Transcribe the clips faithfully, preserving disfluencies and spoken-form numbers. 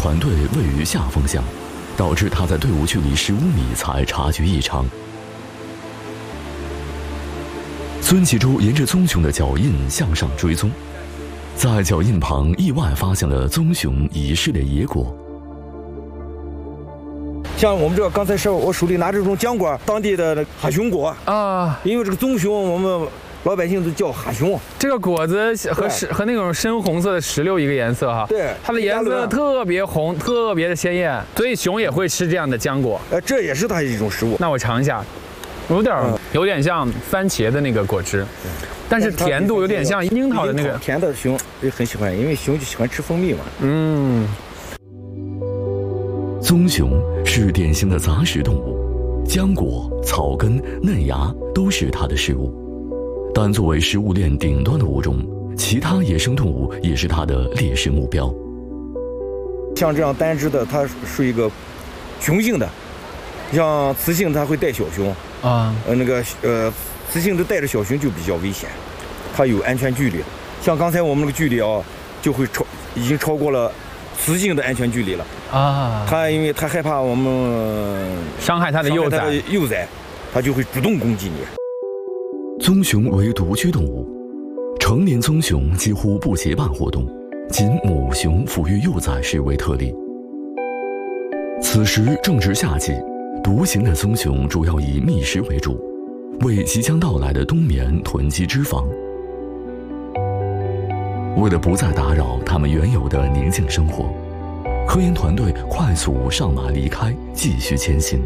团队位于下风向，导致他在队伍距离十五米才察觉异常。孙启周沿着棕熊的脚印向上追踪，在脚印旁意外发现了棕熊遗失的野果。 像我们这刚才是我手里拿这种浆果，当地的哈熊果啊，因为这个棕熊我们老百姓都叫哈熊。 这个果子和石和那种深红色的石榴一个颜色哈， 对， 它的颜色特别红，特别的鲜艳，所以熊也会吃这样的浆果。 呃，这也是它一种食物。 那我尝一下，有点有点像番茄的那个果汁，但是甜度有点像樱桃的那个。 甜的熊也很喜欢，因为熊就喜欢吃蜂蜜嘛。 嗯。 棕熊是典型的杂食动物，浆果、草根、嫩芽都是它的食物。但作为食物链顶端的物种，其他野生动物也是它的猎食目标。 像这样单只的，它属于一个雄性的，像雌性它会带小熊啊，呃那个呃雌性的带着小熊就比较危险，它有安全距离。像刚才我们那个距离啊，就会超已经超过了雌性的安全距离了啊。它因为它害怕我们伤害它的幼崽， 幼崽，它就会主动攻击你。 棕熊为独居动物，成年棕熊几乎不结伴活动，仅母熊抚育幼崽时为特例。此时正值夏季，独行的棕熊主要以觅食为主，为即将到来的冬眠囤积脂肪。为了不再打扰它们原有的宁静生活，科研团队快速上马离开，继续前行。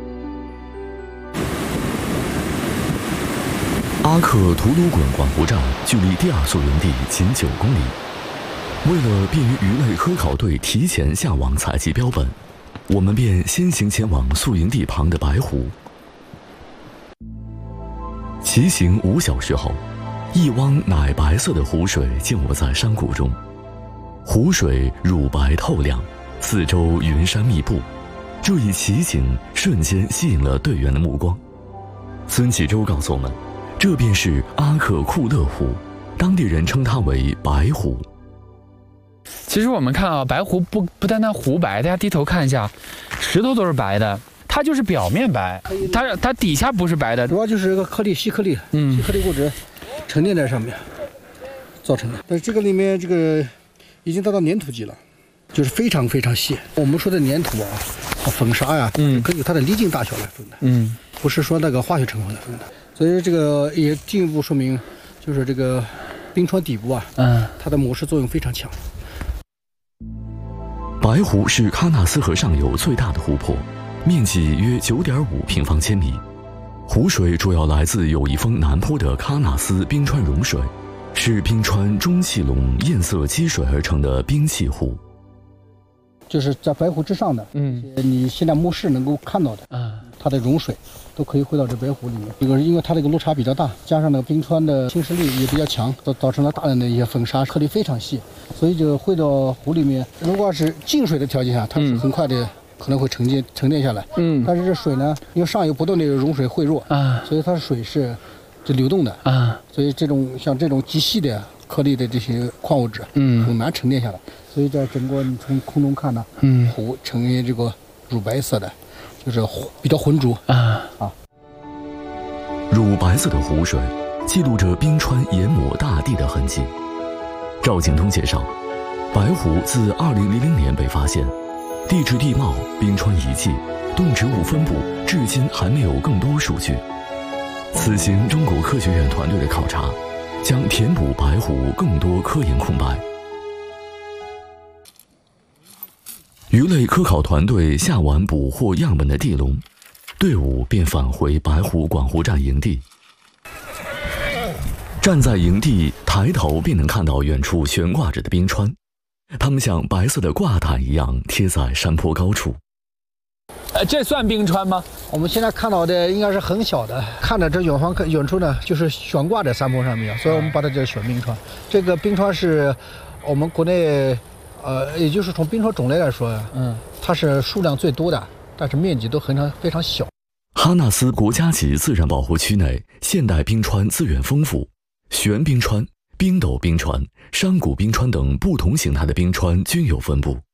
阿克图鲁滚管湖站距离第二宿营地仅九公里。为了便于鱼类科考队提前下网采集标本，我们便先行前往宿营地旁的白湖。骑行五小时后，一汪奶白色的湖水浸没在山谷中，湖水乳白透亮，四周云山密布，这一奇景瞬间吸引了队员的目光。孙启周告诉我们，这便是阿克库勒湖，当地人称它为白湖。 其实我们看啊，白湖不不单单湖白，大家低头看一下，石头都是白的，它就是表面白，它它底下不是白的， 主要就是一个颗粒细颗粒，嗯，细颗粒物质沉淀在上面造成的。但是这个里面这个已经达到粘土级了，就是非常非常细。我们说的粘土啊、粉沙呀，嗯，根据它的粒径大小来分的，嗯，不是说那个化学成分来分的。所以这个也进一步说明，就是这个冰川底部啊，嗯，它的磨蚀作用非常强。 白湖是喀纳斯河上游最大的湖泊，面积约 九点五平方千米。湖水主要来自有一峰南坡的喀纳斯冰川融水，是冰川中气龙堰塞积水而成的冰碛湖。 就是在白湖之上的，嗯，你现在目视能够看到的，啊，它的融水都可以汇到这白湖里面。这个因为它这个落差比较大，加上那个冰川的侵蚀力也比较强，造造成了大量的一些粉沙，颗粒非常细，所以就汇到湖里面。如果是静水的条件下，它是很快的可能会沉淀沉淀下来，嗯，但是这水呢，因为上游不断的融水汇入啊，所以它的水是这流动的啊，所以这种像这种极细的颗粒的这些矿物质，嗯，很难沉淀下来。所以在整个你从空中看呢，嗯，湖呈现这个乳白色的，就是比较浑浊啊啊。 乳白色的湖水记录着冰川淹没大地的痕迹。赵景东介绍，白湖自二零零零年被发现，地质地貌、冰川遗迹、动植物分布至今还没有更多数据。此行中国科学院团队的考察，将填补白湖更多科研空白。鱼类科考团队下完捕获样本的地笼，队伍便返回白湖管湖站营地。站在营地，抬头便能看到远处悬挂着的冰川，它们像白色的挂毯一样贴在山坡高处。 呃，这算冰川吗？ 我们现在看到的应该是很小的，看着这远方看远处呢，就是悬挂在山坡上面，所以我们把它叫悬冰川。这个冰川是我们国内。呃，也就是从冰川种类来说，嗯，它是数量最多的，但是面积都非常非常小。 哈纳斯国家级自然保护区内现代冰川资源丰富，悬冰川、冰斗冰川、山谷冰川等不同形态的冰川均有分布。